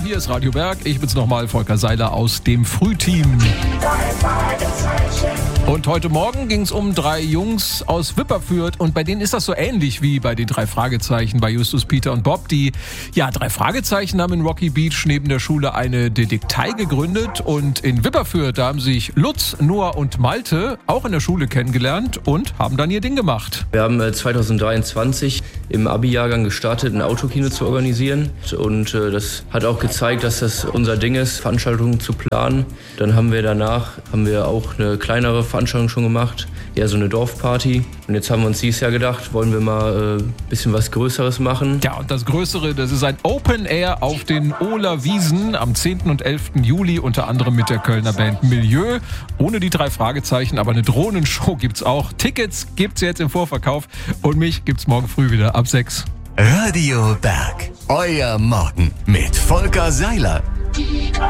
hier ist Radio Berg. Ich bin's nochmal, Volker Seiler aus dem Frühteam. Und heute Morgen ging es um 3 Jungs aus Wipperfürth und bei denen ist das so ähnlich wie bei den 3 Fragezeichen bei Justus, Peter und Bob. Die 3 Fragezeichen haben in Rocky Beach neben der Schule eine Detektei gegründet und in Wipperfürth, da haben sich Lutz, Noah und Malte auch in der Schule kennengelernt und haben dann ihr Ding gemacht. Wir haben 2023 im Abi-Jahrgang gestartet, ein Autokino zu organisieren und das hat auch gezeigt, dass das unser Ding ist, Veranstaltungen zu planen. Dann haben wir auch eine kleinere Veranstaltung schon gemacht, eher so eine Dorfparty. Und jetzt haben wir uns dieses Jahr gedacht, wollen wir mal ein bisschen was Größeres machen. Ja, und das Größere, das ist ein Open Air auf den Ohler Wiesen am 10. und 11. Juli, unter anderem mit der Kölner Band Milieu. Ohne die 3 Fragezeichen, aber eine Drohnenshow gibt's auch. Tickets gibt's jetzt im Vorverkauf und mich gibt's morgen früh wieder ab 6. Radio Berg, euer Morgen mit Volker Seiler.